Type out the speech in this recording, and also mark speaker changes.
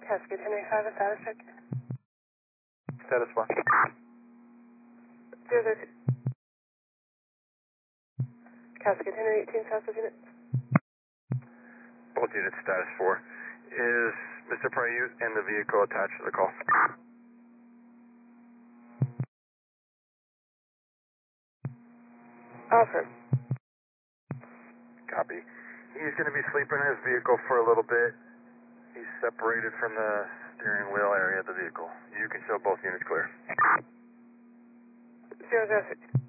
Speaker 1: Cascade Henry 5, a status check.
Speaker 2: Status 1.
Speaker 1: 002. Cascade Henry 18, south of unit.
Speaker 2: Both units, status 4. Is Mr. Pryute and the vehicle attached to the call?
Speaker 1: Offer.
Speaker 2: Copy. He's going to be sleeping in his vehicle for a little bit. He's separated from the steering wheel area of the vehicle. You can show both units clear.
Speaker 1: 006.